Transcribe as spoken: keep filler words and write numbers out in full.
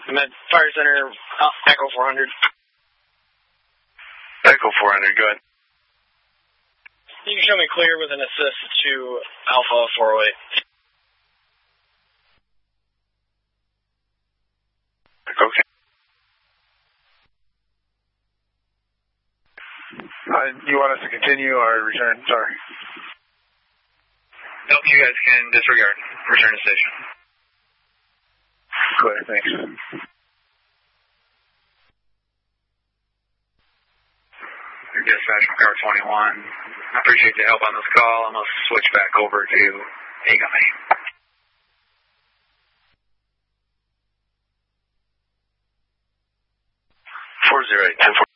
I'm at Fire Center, uh, Echo four hundred. Echo four hundred, go ahead. You can show me clear with an assist to Alpha four oh eight. Okay. Uh, you want us to continue or return? Sorry. Nope, you guys can disregard. Return to station. Clear, thanks. Dispatch from Car twenty-one. I appreciate the help on this call. I'm going to switch back over to Agami. four zero eight, ten four.